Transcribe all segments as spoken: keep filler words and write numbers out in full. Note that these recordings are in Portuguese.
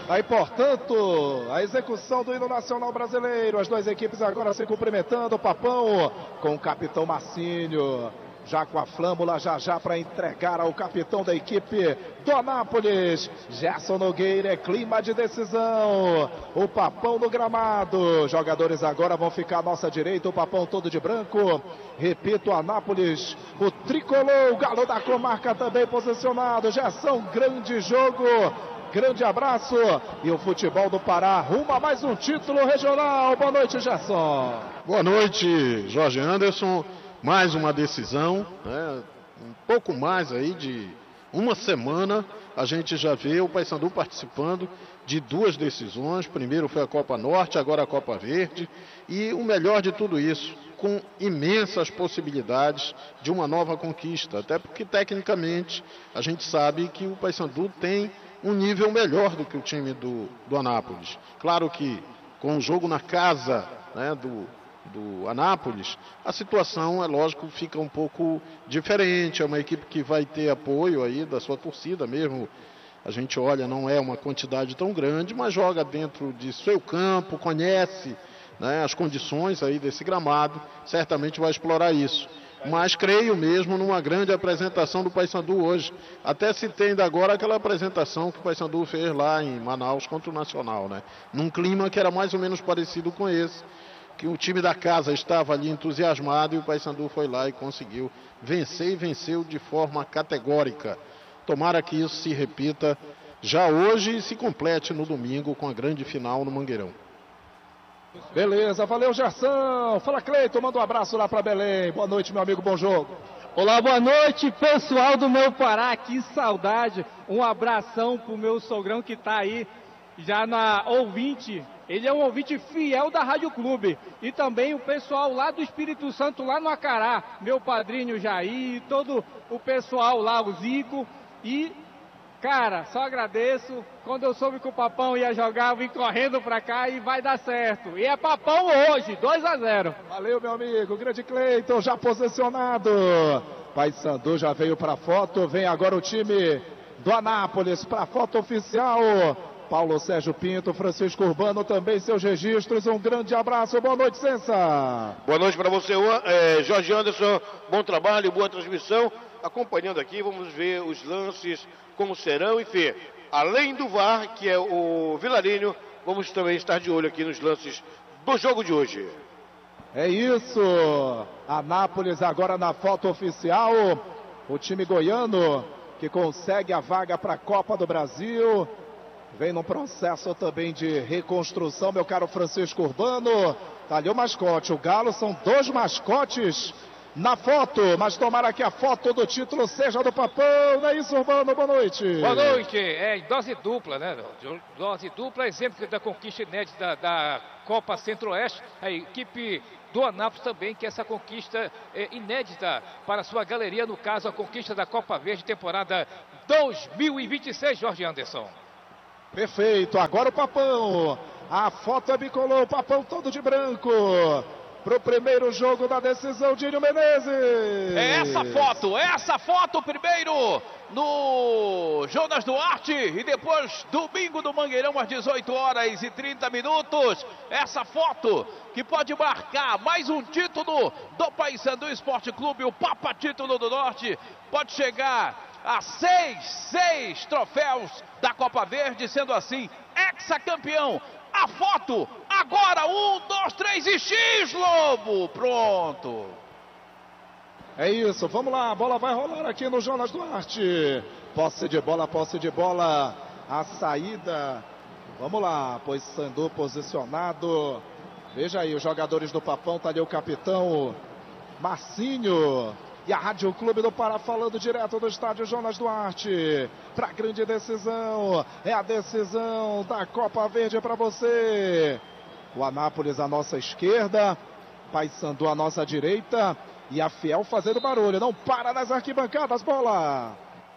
Aí, portanto, a execução do hino nacional brasileiro. As duas equipes agora se cumprimentando. O Papão com o capitão Marcinho, já com a flâmula, já já para entregar ao capitão da equipe do Anápolis, Gerson Nogueira. É clima de decisão. O Papão no gramado. Jogadores agora vão ficar à nossa direita. O Papão todo de branco. Repito, o Anápolis, o tricolor, o galo da comarca também posicionado. Gerson, grande jogo. Grande abraço. E o futebol do Pará rumo a mais um título regional. Boa noite, Gerson. Boa noite, Jorge Anderson. Mais uma decisão, né? Um pouco mais aí de uma semana, a gente já vê o Paysandu participando de duas decisões. Primeiro foi a Copa Norte, agora a Copa Verde. E o melhor de tudo isso, com imensas possibilidades de uma nova conquista. Até porque, tecnicamente, a gente sabe que o Paysandu tem um nível melhor do que o time do, do Anápolis. Claro que com o jogo na casa, né, do, do Anápolis, a situação, é lógico, fica um pouco diferente. É uma equipe que vai ter apoio aí da sua torcida mesmo. A gente olha, não é uma quantidade tão grande, mas joga dentro de seu campo, conhece, né, as condições aí desse gramado, certamente vai explorar isso. Mas creio mesmo numa grande apresentação do Paysandu hoje. Até citei ainda agora aquela apresentação que o Paysandu fez lá em Manaus contra o Nacional, né? Num clima que era mais ou menos parecido com esse, que o time da casa estava ali entusiasmado e o Paysandu foi lá e conseguiu vencer e venceu de forma categórica. Tomara que isso se repita já hoje e se complete no domingo com a grande final no Mangueirão. Beleza, valeu, Gerson. Fala, Cleiton, manda um abraço lá para Belém. Boa noite, meu amigo, bom jogo. Olá, boa noite, pessoal do meu Pará, que saudade. Um abração pro meu sogrão que tá aí já na ouvinte. Ele é um ouvinte fiel da Rádio Clube. E também o pessoal lá do Espírito Santo, lá no Acará. Meu padrinho Jair, todo o pessoal lá, o Zico. E, cara, só agradeço. Quando eu soube que o Papão ia jogar, eu vim correndo pra cá e vai dar certo. E é Papão hoje, dois a zero. Valeu, meu amigo. Grande Cleiton, já posicionado. Paysandu já veio pra foto. Vem agora o time do Anápolis pra foto oficial. Paulo Sérgio Pinto, Francisco Urbano, também seus registros. Um grande abraço. Boa noite, Sensa. Boa noite para você, é, Jorge Anderson. Bom trabalho, boa transmissão. Acompanhando aqui, vamos ver os lances, como serão. E Fê, além do V A R, que é o Vilarinho, vamos também estar de olho aqui nos lances do jogo de hoje. É isso. Anápolis agora na foto oficial. O time goiano que consegue a vaga para a Copa do Brasil. Vem num processo também de reconstrução, meu caro Francisco Urbano. Tá ali o mascote. O Galo, são dois mascotes na foto, mas tomara que a foto do título seja do Papão. Não é isso, Urbano? Boa noite. Boa noite. É dose dupla, né? Dose dupla, exemplo da conquista inédita da, da Copa Centro-Oeste. A equipe do Anápolis também, que essa conquista é inédita para a sua galeria, no caso, a conquista da Copa Verde, temporada dois mil e vinte e seis, Jorge Anderson. Perfeito, agora o Papão. A foto é bicolor, o Papão todo de branco. Pro primeiro jogo da decisão, Dínio Menezes. É essa foto, essa foto primeiro no Jonas Duarte e depois domingo no Mangueirão às dezoito horas e trinta minutos. Essa foto que pode marcar mais um título do Paysandu Esporte Clube, o Papa Título do Norte. Pode chegar a seis, seis troféus da Copa Verde, sendo assim, hexacampeão. A foto, agora, um, dois, três e X, Lobo, pronto. É isso, vamos lá, a bola vai rolar aqui no Jonas Duarte. Posse de bola, posse de bola, a saída. Vamos lá, Paysandu posicionado. Veja aí, os jogadores do Papão, tá ali o capitão Marcinho. E a Rádio Clube do Pará falando direto do estádio Jonas Duarte. Para a grande decisão. É a decisão da Copa Verde para você. O Anápolis à nossa esquerda. Paysandu à nossa direita. E a Fiel fazendo barulho. Não para nas arquibancadas, bola.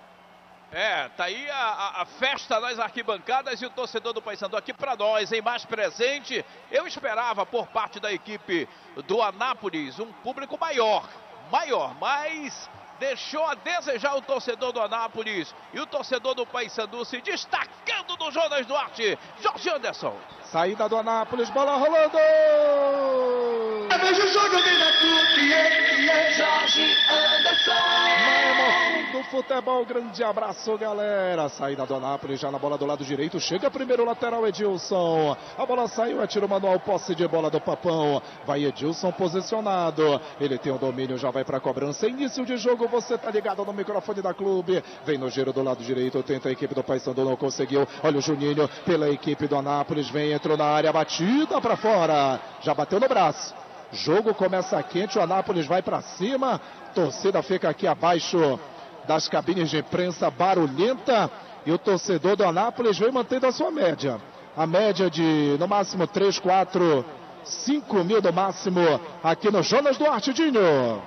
É, tá aí a, a festa nas arquibancadas e o torcedor do Paysandu aqui para nós, em mais presente. Eu esperava por parte da equipe do Anápolis um público maior. Maior, mas deixou a desejar o torcedor do Anápolis e o torcedor do Paysandu se destacando do Jonas Duarte. Jorge Anderson. Saída do Anápolis, bola rolando! Veja o jogo, vem da clube, ele é Jorge Anderson. Na emoção do futebol, grande abraço, galera. Saída do Anápolis, já na bola do lado direito, chega primeiro o lateral Edilson. A bola saiu, é tiro manual, posse de bola do Papão. Vai Edilson posicionado, ele tem o domínio, já vai para a cobrança. Início de jogo, você tá ligado no microfone da clube. Vem no giro do lado direito, tenta a equipe do Paysandu, não conseguiu. Olha o Juninho pela equipe do Anápolis, vem, entrou na área, batida para fora. Já bateu no braço. Jogo começa quente, o Anápolis vai para cima. Torcida fica aqui abaixo das cabines de imprensa barulhenta. E o torcedor do Anápolis vem mantendo a sua média. A média de no máximo três, quatro, cinco mil no máximo aqui no Jonas Duarte, Dinho.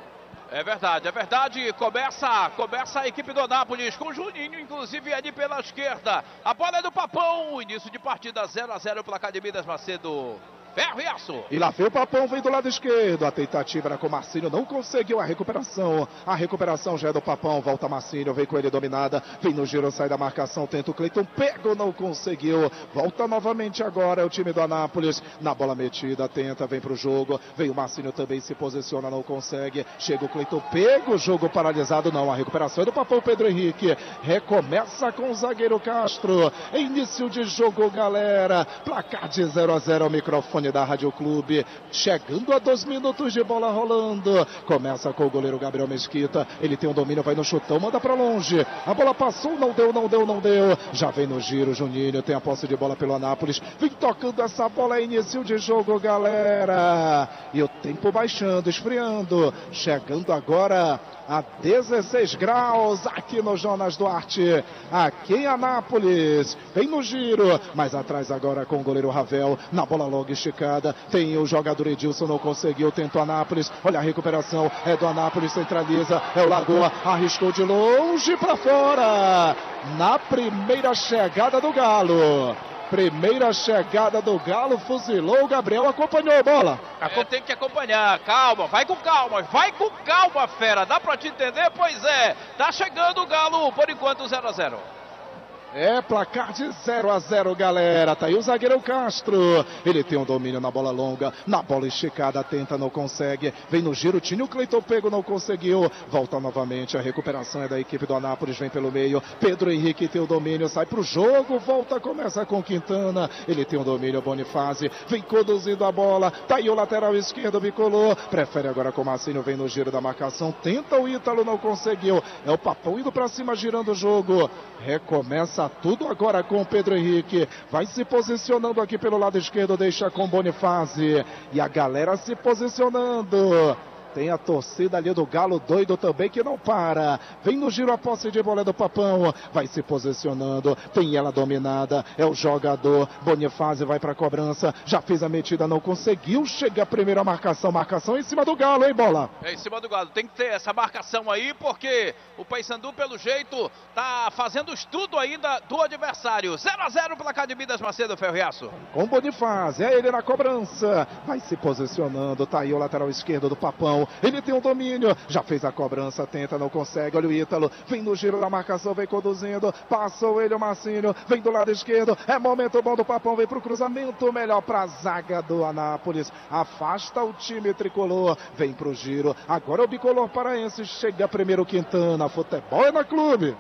É verdade, é verdade. Começa, começa a equipe do Anápolis com o Juninho, inclusive ali pela esquerda. A bola é do Papão. Início de partida zero a zero pela Academia das Macedo. Ferro e aço. E lá vem o Papão, vem do lado esquerdo. A tentativa era com o Marcinho, não conseguiu a recuperação. A recuperação já é do Papão. Volta Marcinho, vem com ele dominada. Vem no giro, sai da marcação, tenta o Cleiton. Pego, não conseguiu. Volta novamente agora, é o time do Anápolis. Na bola metida, tenta, vem pro jogo. Vem o Marcinho também, se posiciona, não consegue. Chega o Cleiton, pega o jogo paralisado. Não, a recuperação é do Papão, Pedro Henrique. Recomeça com o zagueiro Castro. Início de jogo, galera. Placar de zero a zero ao microfone da Rádio Clube, chegando a dois minutos de bola rolando. Começa com o goleiro Gabriel Mesquita, ele tem o domínio, vai no chutão, manda pra longe. A bola passou, não deu, não deu, não deu. Já vem no giro, Juninho tem a posse de bola pelo Anápolis. Vem tocando essa bola, é início de jogo, galera. E o tempo baixando, esfriando. Chegando agora a dezesseis graus aqui no Jonas Duarte, aqui em Anápolis. Vem no giro, mas atrás agora com o goleiro Ravel, na bola longa esticada, tem o jogador Edilson, não conseguiu, tentou Anápolis, olha a recuperação, é do Anápolis, centraliza, é o Lagoa, arriscou de longe para fora, na primeira chegada do Galo. Primeira chegada do Galo, fuzilou, o Gabriel acompanhou a bola. É, tem que acompanhar, calma, vai com calma, vai com calma, fera, dá pra te entender? Pois é, tá chegando o Galo, por enquanto zero a zero. É placar de zero a zero, galera. Tá aí o zagueiro Castro. Ele tem um domínio na bola longa, na bola esticada, tenta, não consegue. Vem no giro, tinha o Cleiton pego, não conseguiu. Volta novamente, a recuperação é da equipe do Anápolis, vem pelo meio. Pedro Henrique tem o domínio, sai pro jogo, volta, começa com Quintana. Ele tem o domínio, Bonifácio, vem conduzindo a bola. Tá aí o lateral esquerdo, bicolor. Prefere agora com o Marcinho, vem no giro da marcação. Tenta o Ítalo, não conseguiu. É o Papão indo pra cima, girando o jogo. Recomeça tudo agora com o Pedro Henrique. Vai se posicionando aqui pelo lado esquerdo, deixa com Bonifácio. E a galera se posicionando. Tem a torcida ali do Galo doido também que não para. Vem no giro a posse de bola do Papão. Vai se posicionando. Tem ela dominada. É o jogador. Bonifácio vai para a cobrança. Já fez a metida, não conseguiu. Chega a primeira marcação. Marcação em cima do Galo, hein, bola? É em cima do Galo. Tem que ter essa marcação aí, porque o Paysandu, pelo jeito, tá fazendo estudo ainda do adversário. zero a zero pela Academia das Macedo, Ferro e Aço. Com Bonifácio. É ele na cobrança. Vai se posicionando. Tá aí o lateral esquerdo do Papão. Ele tem o domínio, já fez a cobrança, tenta, não consegue, olha o Ítalo, vem no giro da marcação, vem conduzindo, passou ele o Marcinho, vem do lado esquerdo, é momento bom do Papão, vem pro cruzamento, melhor pra zaga do Anápolis, afasta o time tricolor, vem pro giro, agora o bicolor paraense, chega primeiro Quintana, futebol é na clube.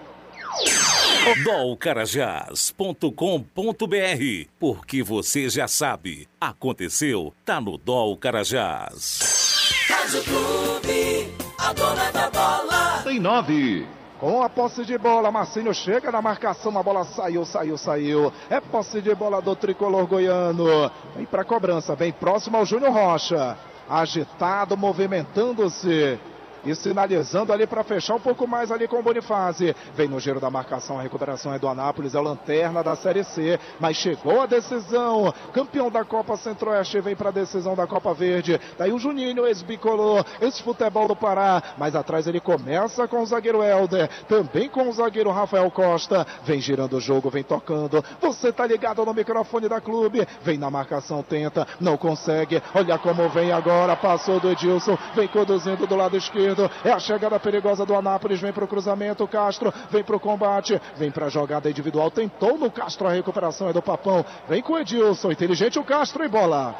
dol carajás ponto com ponto br, porque você já sabe, aconteceu, tá no Dol Carajás. Rádio Clube, a dona da bola. Tem nove. Com a posse de bola, Marcinho chega na marcação, a bola saiu, saiu, saiu. É posse de bola do tricolor goiano. Vem pra cobrança, bem próximo ao Júnior Rocha. Agitado, movimentando-se. E sinalizando ali para fechar um pouco mais ali com o Bonifácio. Vem no giro da marcação, a recuperação é do Anápolis, é o lanterna da Série C, mas chegou a decisão, campeão da Copa Centro-Oeste, vem para a decisão da Copa Verde. Daí o Juninho, ex-bicolor, ex-futebol do Pará, mas atrás ele começa com o zagueiro Helder, também com o zagueiro Rafael Costa, vem girando o jogo, vem tocando, você tá ligado no microfone da clube, vem na marcação, tenta, não consegue, olha como vem agora, passou do Edilson, vem conduzindo do lado esquerdo, esquerdo. É a chegada perigosa do Anápolis. Vem para o cruzamento. Castro vem para o combate. Vem para a jogada individual. Tentou no Castro. A recuperação é do Papão. Vem com o Edilson. Inteligente o Castro e bola.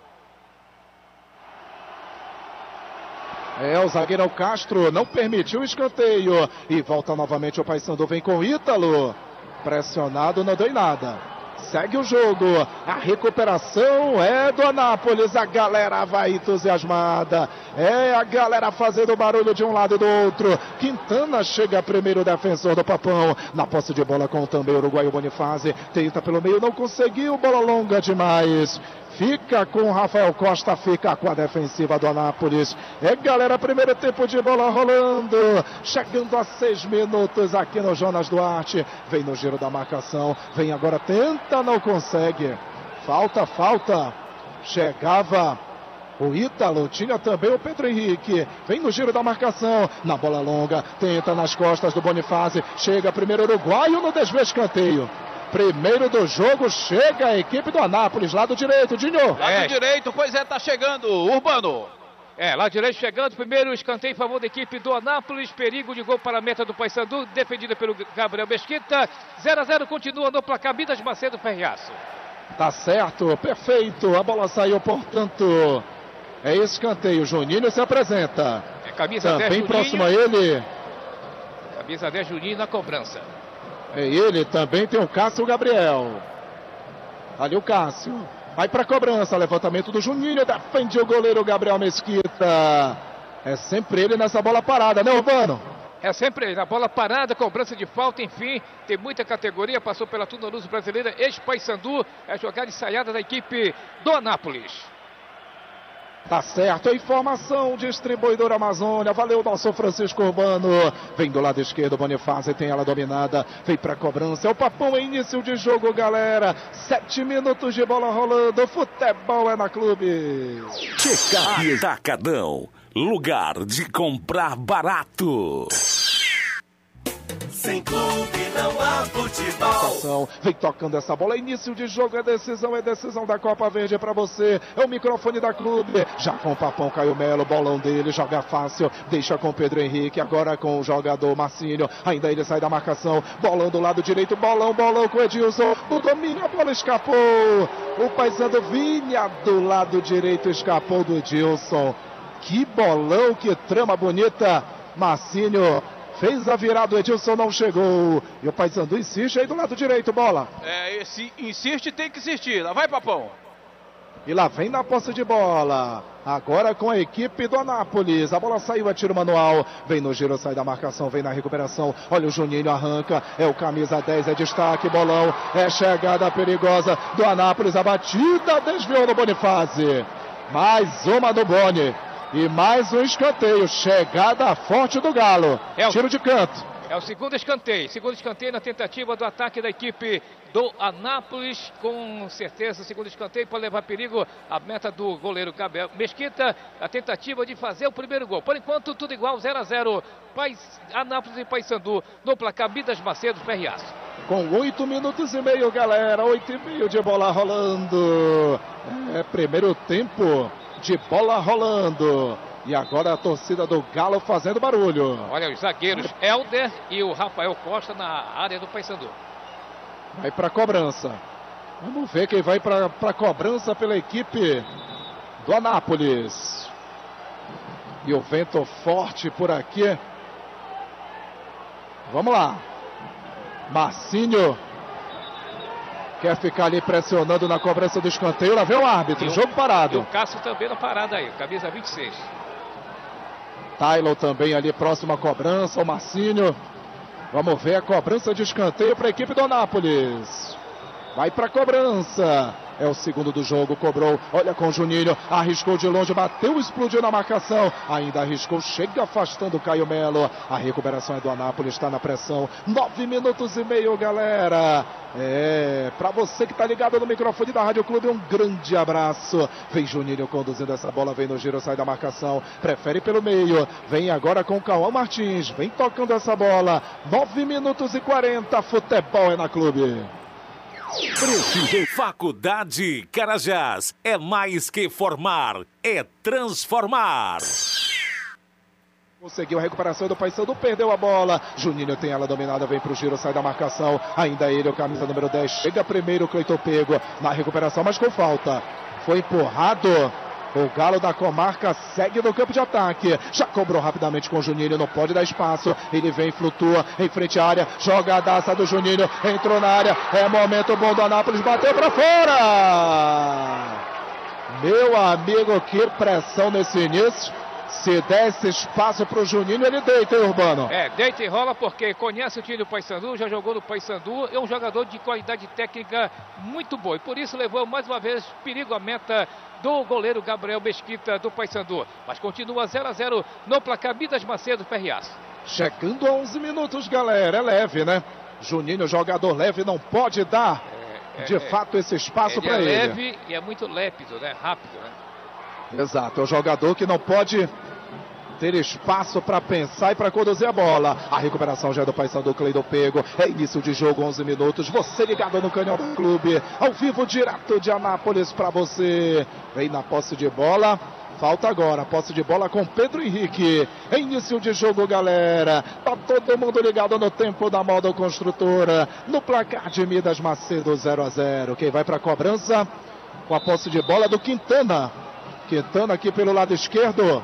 É, o zagueiro Castro não permitiu o escanteio. E volta novamente o Paysandu. Vem com o Ítalo. Pressionado, não deu em nada. Segue o jogo. A recuperação é do Anápolis. A galera vai entusiasmada. É a galera fazendo barulho de um lado e do outro. Quintana chega primeiro, defensor do Papão. Na posse de bola com também o uruguaio Bonifácio. Tenta pelo meio, não conseguiu. Bola longa demais. Fica com o Rafael Costa, fica com a defensiva do Anápolis. É, galera, primeiro tempo de bola rolando. Chegando a seis minutos aqui no Jonas Duarte. Vem no giro da marcação. Vem agora, tenta, não consegue. Falta, falta. Chegava o Ítalo, tinha também o Pedro Henrique. Vem no giro da marcação. Na bola longa, tenta nas costas do Bonifácio. Chega primeiro uruguaio no desvio escanteio. Primeiro do jogo, chega a equipe do Anápolis, lado direito, Dinho. Lado é. direito, pois é, tá chegando, Urbano. É, lado direito chegando, primeiro escanteio em favor da equipe do Anápolis, perigo de gol para a meta do Paysandu, defendida pelo Gabriel Mesquita. zero a zero continua no placar, Minas Macedo Ferriaço. Tá certo, perfeito, a bola saiu, portanto, é escanteio, Juninho se apresenta. É camisa Também dez, Juninho. Próximo a ele. Camisa dez, Juninho na cobrança. É ele, também tem o Cássio Gabriel. Ali o Cássio. Vai para cobrança, levantamento do Juninho, defende o goleiro Gabriel Mesquita. É sempre ele nessa bola parada, né, Urbano? É sempre ele, na bola parada, cobrança de falta, enfim, tem muita categoria, passou pela Tuna Luz brasileira, ex-Paysandu, é jogada ensaiada da equipe do Anápolis. Tá certo, a informação, distribuidor Amazônia, valeu nosso Francisco Urbano, vem do lado esquerdo, Bonifácio tem ela dominada, vem pra cobrança, é o Papão, é início de jogo, galera, sete minutos de bola rolando, futebol é na Clube. Atacadão, lugar de comprar barato. Sem clube não há futebol. Vem tocando essa bola, início de jogo, é decisão, é decisão da Copa Verde pra você. É o microfone da Clube. Já com o Papão, Caio Melo, bolão dele, joga fácil, deixa com o Pedro Henrique, agora com o jogador Marcinho. Ainda ele sai da marcação, bolão do lado direito, bolão, bolão com o Edilson. O domínio, a bola escapou. O Paysandu vinha do lado direito, escapou do Edilson. Que bolão, que trama bonita. Marcinho fez a virada, o Edilson não chegou. E o Paysandu insiste aí do lado direito, bola. É, esse insiste, tem que insistir. Lá vai, Papão. E lá vem na posse de bola. Agora com a equipe do Anápolis. A bola saiu, é tiro manual. Vem no giro, sai da marcação, vem na recuperação. Olha o Juninho, arranca. É o camisa dez, é destaque, bolão. É chegada perigosa do Anápolis. A batida desviou no Bonifácio. Mais uma do Boni. E mais um escanteio, chegada forte do Galo, é o, tiro de canto. É o segundo escanteio, segundo escanteio na tentativa do ataque da equipe do Anápolis, com certeza o segundo escanteio para levar perigo a meta do goleiro Gabriel Mesquita, a tentativa de fazer o primeiro gol. Por enquanto tudo igual, zero a zero, Pais, Anápolis e Paysandu no placar Minas Macedo Ferriaço. Com oito minutos e meio, galera, oito e meio de bola rolando, é primeiro tempo de bola rolando. E agora a torcida do Galo fazendo barulho. Olha os zagueiros Helder e o Rafael Costa na área do Paysandu. Vai para cobrança. Vamos ver quem vai para a cobrança pela equipe do Anápolis. E o vento forte por aqui. Vamos lá. Marcinho quer ficar ali pressionando na cobrança do escanteio. Lá vem o árbitro, o, jogo parado. E o Cássio também na parada aí, camisa vinte e seis. Taylor também ali próximo à cobrança, o Marcinho. Vamos ver a cobrança de escanteio para a equipe do Anápolis. Vai para a cobrança. É o segundo do jogo, cobrou, olha com o Juninho, arriscou de longe, bateu, explodiu na marcação, ainda arriscou, chega afastando o Caio Melo. A recuperação é do Anápolis, está na pressão, nove minutos e meio, galera. É, para você que está ligado no microfone da Rádio Clube, um grande abraço. Vem Juninho conduzindo essa bola, vem no giro, sai da marcação, prefere pelo meio, vem agora com o Cauã Martins, vem tocando essa bola, nove minutos e quarenta, futebol é na Clube. Faculdade Carajás, é mais que formar, é transformar. Conseguiu a recuperação do Paysandu, perdeu a bola. Juninho tem ela dominada, vem pro giro, sai da marcação. Ainda ele, o camisa número dez. Chega primeiro o Cleiton Pego na recuperação, mas com falta. Foi empurrado. O Galo da Comarca segue no campo de ataque. Já cobrou rapidamente com o Juninho, não pode dar espaço. Ele vem, flutua em frente à área. Jogadaça do Juninho, entrou na área. É momento bom do Anápolis, bateu pra fora. Meu amigo, que pressão nesse início. Se der esse espaço para o Juninho, ele deita, hein, Urbano? É, deita e rola porque conhece o time do Paysandu, já jogou no Paysandu, é um jogador de qualidade técnica muito boa. E por isso levou mais uma vez perigo à meta do goleiro Gabriel Mesquita do Paysandu. Mas continua zero a zero no placar. Midas Macedo, Ferriaço. Chegando a onze minutos, galera. É leve, né? Juninho, jogador leve, não pode dar, é, é, de fato, esse espaço para ele. É leve e é muito lépido, né? Rápido, né? Exato, é o jogador que não pode ter espaço para pensar e para conduzir a bola. A recuperação já é do Paysandu, Cleiton Pego. É início de jogo, onze minutos. Você ligado no Canhão do Clube, ao vivo, direto de Anápolis para você. Vem na posse de bola. Falta agora, posse de bola com Pedro Henrique. É início de jogo, galera. Tá todo mundo ligado no tempo da Moda Construtora. No placar de Midas Macedo, zero a zero. Quem vai para a cobrança com a posse de bola do Quintana. Quintana aqui pelo lado esquerdo.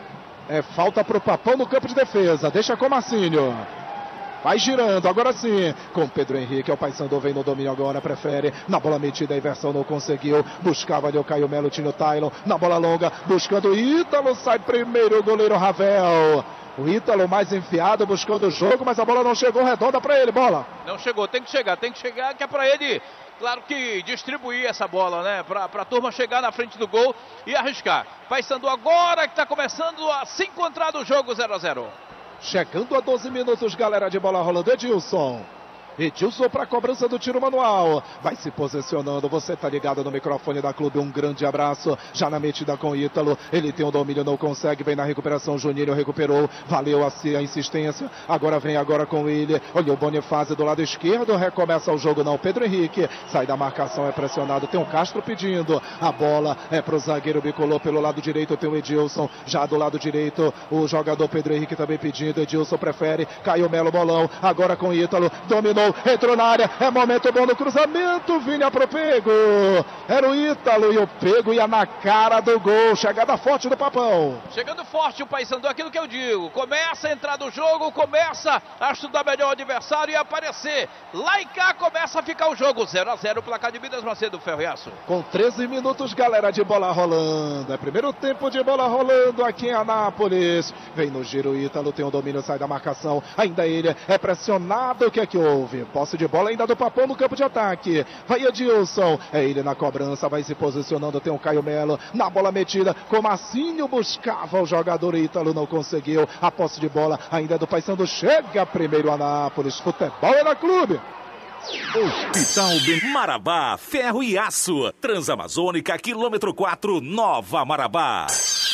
É falta para o Papão no campo de defesa. Deixa com Marcinho. Vai girando, agora sim. Com Pedro Henrique, é o Paysandu, vem no domínio agora, prefere. Na bola metida, a inversão não conseguiu. Buscava ali o Caio Melo, tinha o Tylon. Na bola longa, buscando o Ítalo. Sai primeiro o goleiro Ravel. O Ítalo mais enfiado, buscando o jogo, mas a bola não chegou redonda para ele, bola. Não chegou, tem que chegar, tem que chegar, que é para ele... Claro que distribuir essa bola, né? Para a turma chegar na frente do gol e arriscar. Paysandu agora que está começando a se encontrar no jogo zero a zero. Chegando a doze minutos, galera, de bola rolando. Edilson. Edilson para a cobrança do tiro manual. Vai se posicionando. Você tá ligado no microfone da Clube. Um grande abraço. Já na metida com o Ítalo. Ele tem o domínio, não consegue. Vem na recuperação. Juninho recuperou. Valeu a, a insistência. Agora vem agora com ele. Olha o Bonifácio do lado esquerdo. Recomeça o jogo não. Pedro Henrique. Sai da marcação. É pressionado. Tem o Castro pedindo. A bola é pro zagueiro bicolor pelo lado direito. Tem o Edilson. Já do lado direito. O jogador Pedro Henrique também pedindo. Edilson prefere. Caio Melo bolão. Agora com o Ítalo. Dominou. Entrou na área, é momento bom no cruzamento, Vinha pro Pego, era o Ítalo e o Pego ia na cara do gol, chegada forte do Papão. Chegando forte o Paysandu, aquilo que eu digo, começa a entrar no jogo, começa a estudar melhor o adversário e aparecer, lá e cá começa a ficar o jogo, zero a zero, placar de Midas Macedo, Ferroiaço. Com treze minutos, galera, de bola rolando, é primeiro tempo de bola rolando aqui em Anápolis, vem no giro o Ítalo, tem o domínio, sai da marcação, ainda ele é pressionado, o que é que houve? Posse de bola ainda do Papão no campo de ataque. Vai Edilson. É ele na cobrança. Vai se posicionando. Tem o Caio Melo. Na bola metida. Com Marcinho buscava o jogador Ítalo. Não conseguiu. A posse de bola ainda é do Paysandu. Chega primeiro Anápolis. Futebol é na Clube. Hospital de Marabá. Ferro e aço. Transamazônica, quilômetro quatro, Nova Marabá.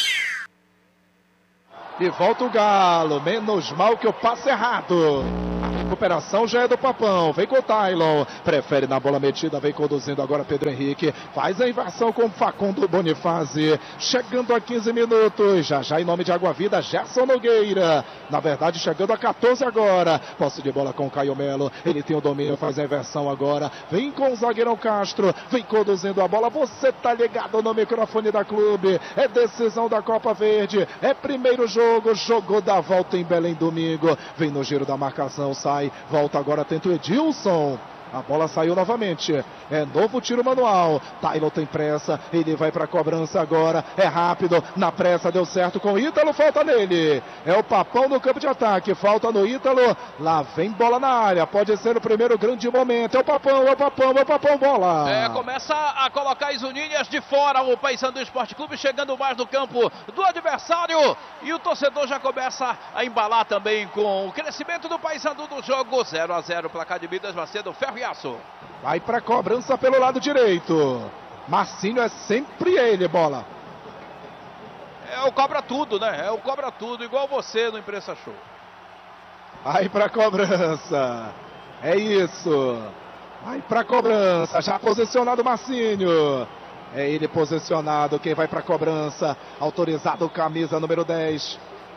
E volta o Galo. Menos mal que o passe errado. Recuperação já é do Papão, vem com o Tylon, prefere na bola metida, vem conduzindo agora Pedro Henrique, faz a inversão com o Facundo Bonifácio, chegando a quinze minutos, já já em nome de Água Vida, Gerson Nogueira, na verdade chegando a quatorze agora, posse de bola com o Caio Melo, ele tem o domínio, faz a inversão agora, vem com o zagueirão Castro, vem conduzindo a bola, você tá ligado no microfone da Clube, é decisão da Copa Verde, é primeiro jogo, jogou da volta em Belém domingo, vem no giro da marcação, sai. Volta agora, tenta o Edilson. A bola saiu novamente. É novo tiro manual. Tylon tem pressa. Ele vai para a cobrança agora. É rápido. Na pressa deu certo com o Ítalo. Falta nele. É o Papão no campo de ataque. Falta no Ítalo. Lá vem bola na área. Pode ser o primeiro grande momento. É o Papão, é o Papão, é o Papão. Bola. É, começa a colocar as uninhas de fora. O Paysandu Esporte Clube chegando mais no campo do adversário. E o torcedor já começa a embalar também com o crescimento do Paysandu do jogo. zero a zero. Placar de Midas Macedo. Ferro. Vai para cobrança pelo lado direito. Marcinho é sempre ele, bola. É o cobra tudo, né? É o cobra tudo, igual você no Imprensa Show. Vai para cobrança. É isso. Vai para cobrança. Já posicionado Marcinho. É ele posicionado. Quem vai para cobrança? Autorizado, camisa número dez.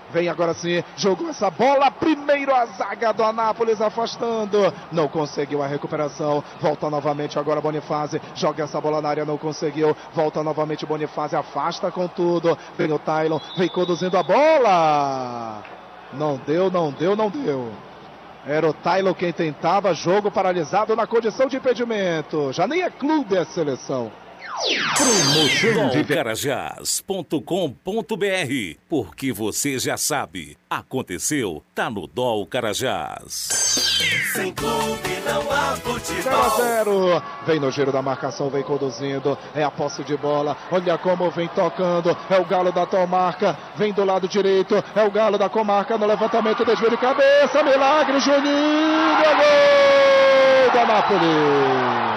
Vem agora sim, jogou essa bola, primeiro a zaga do Anápolis afastando, não conseguiu a recuperação, volta novamente agora Bonifácio, joga essa bola na área, não conseguiu, volta novamente Bonifácio, afasta com tudo, vem o Taylor, vem conduzindo a bola, não deu, não deu, não deu. Era o Taylor quem tentava, jogo paralisado na condição de impedimento, já nem é clube a seleção. Promoção de Carajás ponto com ponto br, porque você já sabe, aconteceu, tá no Dol Carajás. Sem clube não há futebol. zero a zero, vem no giro da marcação, vem conduzindo, é a posse de bola, olha como vem tocando, é o Galo da Comarca, vem do lado direito, é o Galo da Comarca no levantamento, desvio de cabeça, milagre, Juninho, gol do Anápolis.